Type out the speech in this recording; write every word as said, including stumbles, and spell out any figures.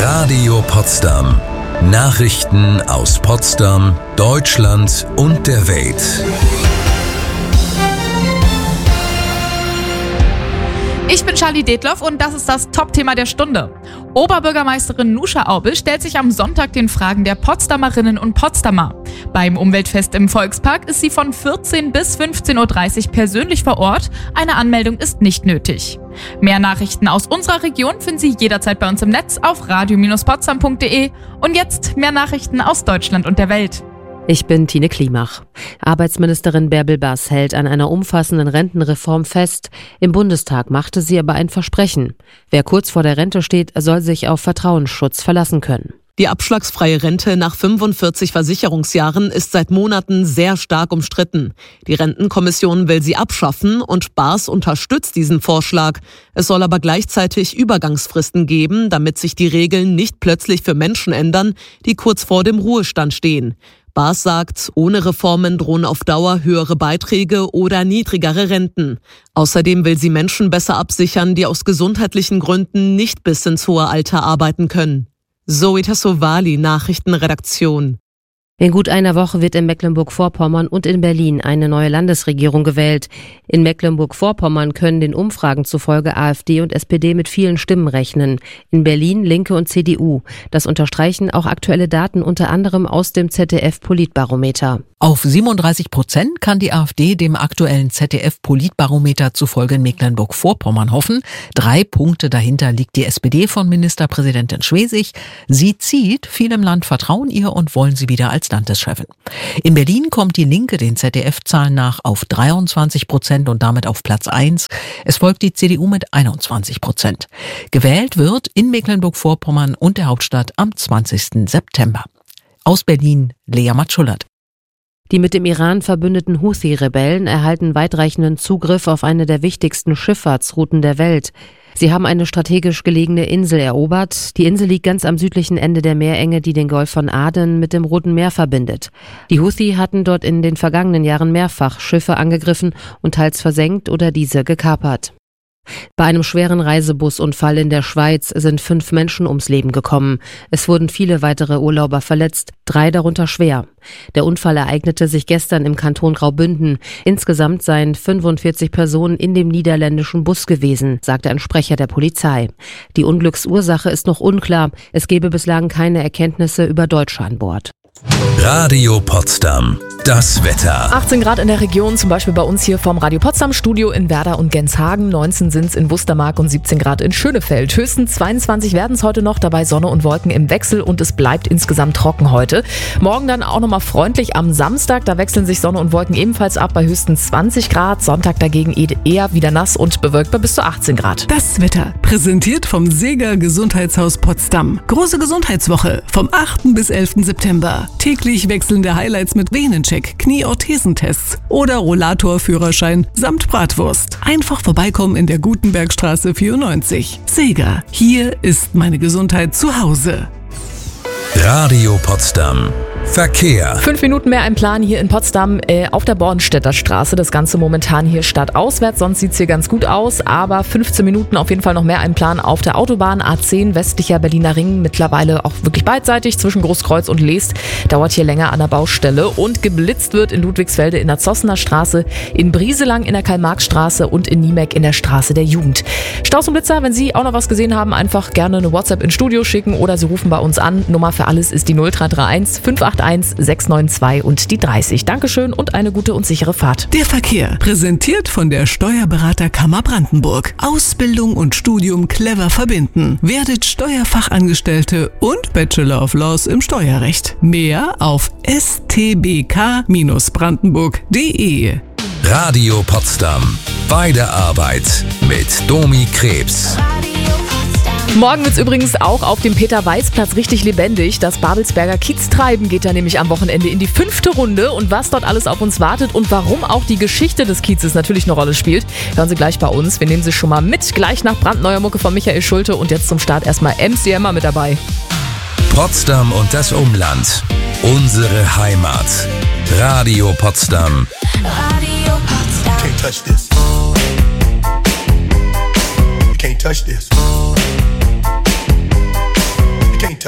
Radio Potsdam. Nachrichten aus Potsdam, Deutschland und der Welt. Ich bin Charlie Detloff und das ist das Top-Thema der Stunde. Oberbürgermeisterin Nusha Aubel stellt sich am Sonntag den Fragen der Potsdamerinnen und Potsdamer. Beim Umweltfest im Volkspark ist sie von vierzehn bis fünfzehn Uhr dreißig persönlich vor Ort. Eine Anmeldung ist nicht nötig. Mehr Nachrichten aus unserer Region finden Sie jederzeit bei uns im Netz auf radio Bindestrich potsdam punkt de. Und jetzt mehr Nachrichten aus Deutschland und der Welt. Ich bin Tine Klimach. Arbeitsministerin Bärbel Bass hält an einer umfassenden Rentenreform fest. Im Bundestag machte sie aber ein Versprechen. Wer kurz vor der Rente steht, soll sich auf Vertrauensschutz verlassen können. Die abschlagsfreie Rente nach fünfundvierzig Versicherungsjahren ist seit Monaten sehr stark umstritten. Die Rentenkommission will sie abschaffen und Baas unterstützt diesen Vorschlag. Es soll aber gleichzeitig Übergangsfristen geben, damit sich die Regeln nicht plötzlich für Menschen ändern, die kurz vor dem Ruhestand stehen. Baas sagt, ohne Reformen drohen auf Dauer höhere Beiträge oder niedrigere Renten. Außerdem will sie Menschen besser absichern, die aus gesundheitlichen Gründen nicht bis ins hohe Alter arbeiten können. Zoe Tassovali, Nachrichtenredaktion. In gut einer Woche wird in Mecklenburg-Vorpommern und in Berlin eine neue Landesregierung gewählt. In Mecklenburg-Vorpommern können den Umfragen zufolge AfD und S P D mit vielen Stimmen rechnen. In Berlin Linke und C D U. Das unterstreichen auch aktuelle Daten unter anderem aus dem Z D F-Politbarometer. Auf siebenunddreißig Prozent kann die AfD dem aktuellen Z D F-Politbarometer zufolge in Mecklenburg-Vorpommern hoffen. Drei Punkte dahinter liegt die S P D von Ministerpräsidentin Schwesig. Sie zieht, viele im Land vertrauen ihr und wollen sie wieder als Landeschefin. In Berlin kommt die Linke den Z D F-Zahlen nach auf dreiundzwanzig Prozent und damit auf Platz eins. Es folgt die C D U mit einundzwanzig Prozent. Gewählt wird in Mecklenburg-Vorpommern und der Hauptstadt am zwanzigsten September. Aus Berlin, Lea Matschullert. Die mit dem Iran verbündeten Houthi-Rebellen erhalten weitreichenden Zugriff auf eine der wichtigsten Schifffahrtsrouten der Welt. Sie haben eine strategisch gelegene Insel erobert. Die Insel liegt ganz am südlichen Ende der Meerenge, die den Golf von Aden mit dem Roten Meer verbindet. Die Houthi hatten dort in den vergangenen Jahren mehrfach Schiffe angegriffen und teils versenkt oder diese gekapert. Bei einem schweren Reisebusunfall in der Schweiz sind fünf Menschen ums Leben gekommen. Es wurden viele weitere Urlauber verletzt, drei darunter schwer. Der Unfall ereignete sich gestern im Kanton Graubünden. Insgesamt seien fünfundvierzig Personen in dem niederländischen Bus gewesen, sagte ein Sprecher der Polizei. Die Unglücksursache ist noch unklar. Es gebe bislang keine Erkenntnisse über Deutsche an Bord. Radio Potsdam. Das Wetter. achtzehn Grad in der Region, zum Beispiel bei uns hier vom Radio Potsdam Studio in Werder und Genshagen. neunzehn sind es in Wustermark und siebzehn Grad in Schönefeld. Höchstens zweiundzwanzig werden es heute noch, dabei Sonne und Wolken im Wechsel und es bleibt insgesamt trocken heute. Morgen dann auch nochmal freundlich am Samstag, da wechseln sich Sonne und Wolken ebenfalls ab bei höchstens zwanzig Grad. Sonntag dagegen eher wieder nass und bewölkt bei bis zu achtzehn Grad. Das Wetter, präsentiert vom Sega Gesundheitshaus Potsdam. Große Gesundheitswoche vom achten bis elften September. Täglich wechselnde Highlights mit Venencheck, Knieorthesentests oder Rollatorführerschein samt Bratwurst. Einfach vorbeikommen in der Gutenbergstraße vierundneunzig. Sega, hier ist meine Gesundheit zu Hause. Radio Potsdam. Verkehr. Fünf Minuten mehr ein Plan hier in Potsdam äh, auf der Bornstedter Straße. Das Ganze momentan hier stadtauswärts, sonst sieht es hier ganz gut aus. Aber fünfzehn Minuten auf jeden Fall noch mehr ein Plan auf der Autobahn A zehn westlicher Berliner Ring. Mittlerweile auch wirklich beidseitig zwischen Großkreuz und Leest. Dauert hier länger an der Baustelle. Und geblitzt wird in Ludwigsfelde in der Zossener Straße, in Brieselang in der Karl-Marx-Straße und in Niemeck in der Straße der Jugend. Staus und Blitzer, wenn Sie auch noch was gesehen haben, einfach gerne eine WhatsApp ins Studio schicken oder Sie rufen bei uns an. Nummer für alles ist die null drei drei eins fünf acht eins sechs neun zwei und die dreißig. Dankeschön und eine gute und sichere Fahrt. Der Verkehr, präsentiert von der Steuerberaterkammer Brandenburg. Ausbildung und Studium clever verbinden. Werdet Steuerfachangestellte und Bachelor of Laws im Steuerrecht. Mehr auf s t b k Bindestrich brandenburg punkt de. Radio Potsdam. Bei der Arbeit mit Domi Krebs. Morgen wird es übrigens auch auf dem Peter-Weiß-Platz richtig lebendig. Das Babelsberger Kieztreiben geht da nämlich am Wochenende in die fünfte Runde. Und was dort alles auf uns wartet und warum auch die Geschichte des Kiezes natürlich eine Rolle spielt, hören Sie gleich bei uns. Wir nehmen Sie schon mal mit. Gleich nach brandneuer Mucke von Michael Schulte und jetzt zum Start erstmal M C Hammer mit dabei. Potsdam und das Umland. Unsere Heimat. Radio Potsdam. Radio Potsdam. Can't touch this. You can't touch this.